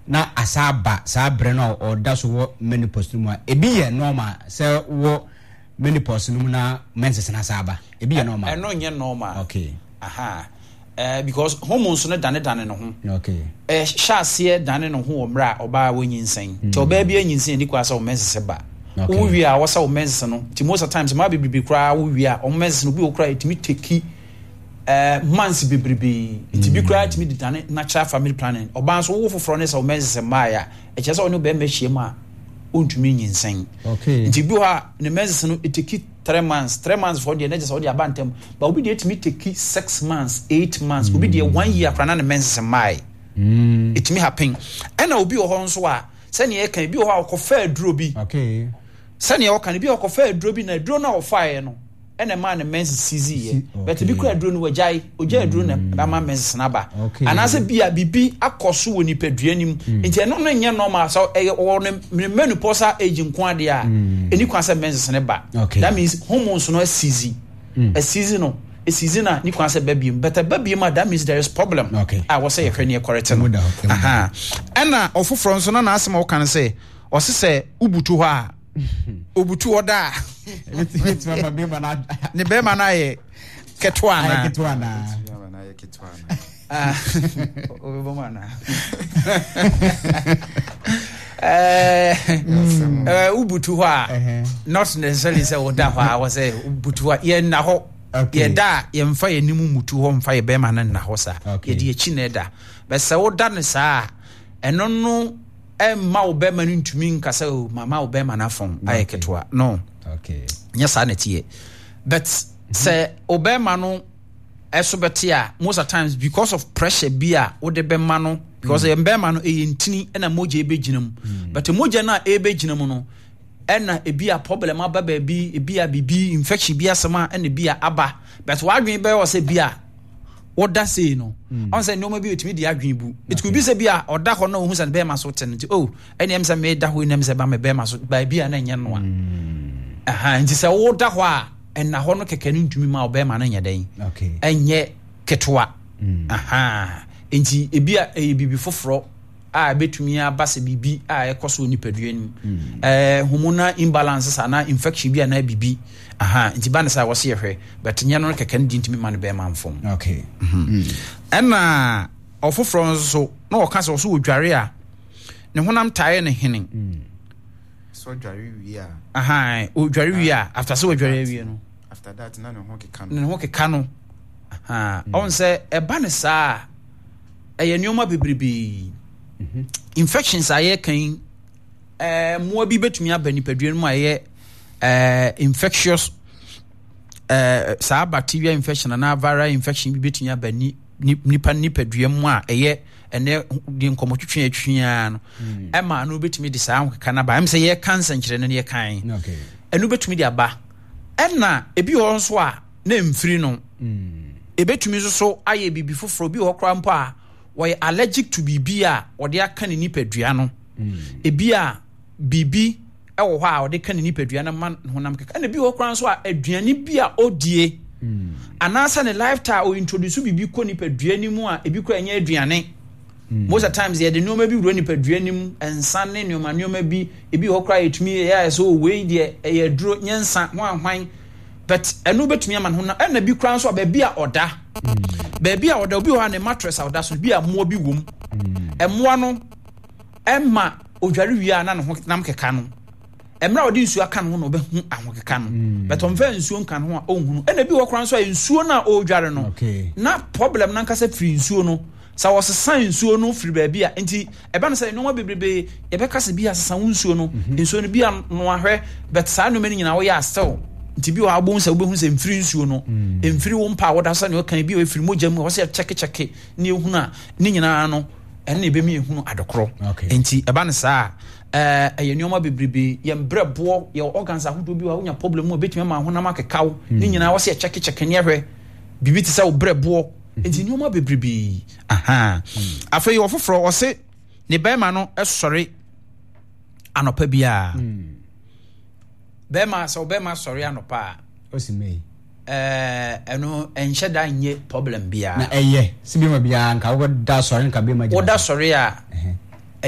na asaba sa bre na o da so wo menopause mu a ebi ye normal se wo menopause mu na menses na asaba ebi ye normal no nye normal okay because hormones no dane no ho okay hyase dane no ho omra oba wonyinsen ti oba bia nyinsen ni kwa sa o menses ba wo wi a wo sa o menses no ti most of times ma bibi kra wo wi a o menses no bi wo kra etimi teki months bibribi ti bi kra etimi dane natural family planning oba so wo foforo ne sa o menses ma ya e che sa o no be mehie ma ontumi nyinsen okay ti bi ho ne menses no eteki 3 months for the energy or the abantem but obi dey etimi take 6 months 8 months obi dey 1 year kra na ne menses mai etimi happen and obi o ho nso a se ne e kan bi o ho akofa aduro bi okay se ne o kan bi akofa aduro bi na aduro na o fae no ene ma ne menses sizi ye but bi kra aduro no wajai oja aduro na ba ma menses na ba anase bia bibi akoso woni paduanim nti eno no nye normal so o ne menopause age nko ade a eni kwanse menses ne ba that means hormones no sizi a season na ni kwanse babiem but babiem that means there is problem I was say hwe ne correct no aha ena ofoforo nso na asem o kan say o se ubutu ho a obutu oda ne be ma na ye ketwa na obo ma na ubutu ho a not necessarily say oda ho a was say ubutu ho ye na ho ye da ye mfa ye nimu mutu ho mfa ye be ma na ho sa ye de echi na da be se oda ne sa eno no ma obema no ntumi nkasa o mama obema na fon ayeketwa no nyesa na tie but say obema no esobete a most of times because of pressure bia wo de bema no because obema no eyintini na moja ebeginam but moja na ebeginam no na ebia problem aba ba bi ebia bibi infection bia sama na bia aba but wadwen be wo say bia oda say no on say no maybe otimi di adwen bu it could be say bia oda ho na hu say be ma so ten any em say me da ho nem say ba me be ma so ba bia na nye no a nti say oda ho a na ho no keke no ntumi ma obe ma na nye den enye ketwa nti ebia bibi foforo a betumi abase bibi a ekoso nipaduanim hormonal imbalances ana infection bia na bibi nti ba na sa wose yehwe but nya no keke ndi ntimi ma no be ma mfom na ofoforo nso na o ka so odware a ne honam tae ne hene so dware wi a odware wi a after so odware wi no after that na ne ho keka no on say e ba ne sa e nyoma bebrebe infections aye kan mo bi betumi abani paduan mu aye infectious sa bacteria infection na viral infection bi betumi abani nipa paduan mu a eye ene di nkomotwetwe atwea no ema no betumi de sa nkeka na ba em say ye cancer nkire no ye kan enu betumi de aba ena ebi ho nso a na emfiri no ebetumi so aye bibi foforo bi ho kra mpo a we allergic to bibi a ode aka ne nipadua no ebi a bibi ewo ho a ode ka ne nipadua na man honam keka na bi ho kran so a aduane bi a odie anasa ne lifestyle o introduce bibi ko nipadua ni mu a ebi ko anya aduane most of times ye de no ma bi wuro nipadua ni mu ensa ne nyoma bi ebi ho kra etumi ya so we de ye duro nyensa hwan but enu betumi ama ho na na bi kran so ba bi a oda baby a oda obi ho na mattress a oda so bi a mo bi wom emoa no emma odware wi a na ne ho nam keka no emra odi nsuo aka no no be hu ahokeka no but on fa nsuo nka no a ohunu na bi wo kran so a nsuo na odware no na problem na nkasa free nsuo no sa wo sesan nsuo no free baby a enti eba no say no ma bebrebe e be kasa bi asesan nsuo no nsuo no bi a no ahwe but sa no mani nyina wo ya still nti bi wo abon sa wo be hu se mfiri nsuo no emfiri wo mpa wo da sa ne wo kan bi wo free mogya mu wo se check ne ehunu a ne nyina no ene ebe mi ehunu adokro enti eba no sa nyoma bebrebe ye mbrebo ye organs ahodo bi wa wonya problem mu betumi ma honam akekaw ne nyina wo se check ne hwe bibi ti sa wo brebo enti nyoma bebrebe afei wo foforo wo se ne bema no esori anopa bia bema so bema sori anopa osimei eno enche da nye problem bia na sibi ma bia nka wo da sori nka be ma wo da sori a